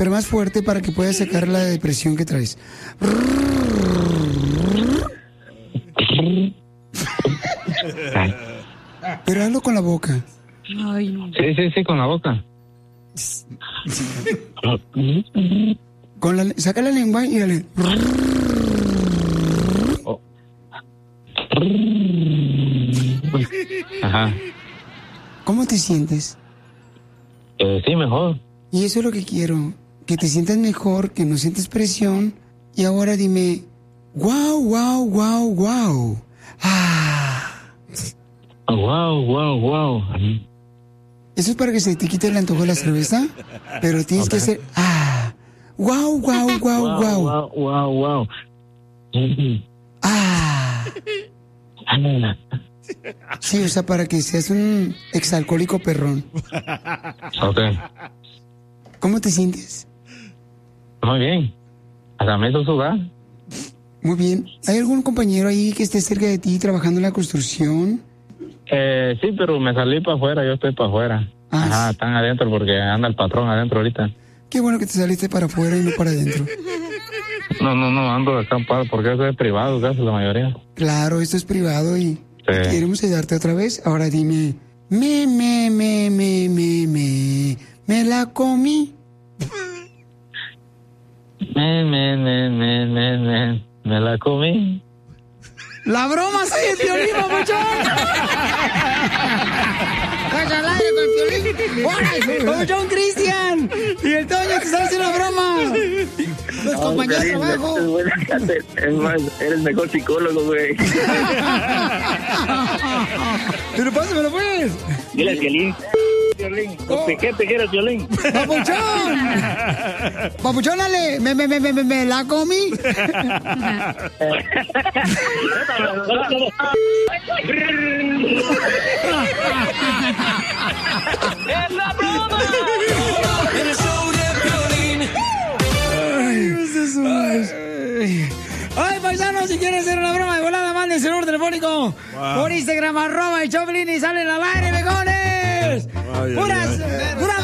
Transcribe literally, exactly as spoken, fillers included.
pero más fuerte para que puedas sacar la depresión que traes. Pero hazlo con la boca. Ay. Sí, sí, sí, con la boca. Con la, saca la lengua y dale. Oh. Ajá. ¿Cómo te sientes? Eh, sí, mejor. Y eso es lo que quiero, que te sientas mejor, que no sientes presión. Y ahora dime, wow, wow, wow, wow. Ah. Wow, wow, wow. Eso es para que se te quite el antojo de la cerveza, pero tienes okay. que hacer, ah, wow, wow, wow, wow. Wow, wow, wow. Ah. Sí, o sea, para que seas un exalcohólico perrón. Ok. ¿Cómo te sientes? Muy bien. Hasta me hizo sudar. Muy bien. ¿Hay algún compañero ahí que esté cerca de ti trabajando en la construcción? Eh, sí, pero me salí para afuera, yo estoy para afuera. Ah, Ajá, sí. Están adentro porque anda el patrón adentro ahorita. Qué bueno que te saliste para afuera y no para adentro. No, no, no, ando acampado porque eso es privado, casi la mayoría. Claro, esto es privado y sí. Queremos ayudarte otra vez. Ahora dime, me, me, me, me, me, me, me la comí. Me, me, me, me, me, me, me la comí. ¡La broma soy el Piolín, papuchón! ¡Vas al aire con el Piolín! ¡Papuchón Cristian! ¡Y el Toño te está haciendo la broma! ¡Los no, compañeros de trabajo! Es más, eres mejor psicólogo, güey. ¡Pero pásamelo, pues! Dile al Piolín. Violín. Oh. ¿Qué te quieres, Violín? ¡Papuchón! ¡Papuchón, dale! ¡Me, me, me, me, me, me la comí! ¡Es la broma! ¡En el show de Piolín! ¡Ay, ay, ay, paisanos! Si quieren hacer una broma de volada, manden el celular telefónico wow. por Instagram, arroba el Choplin y salen al aire, mejones. Puras, puras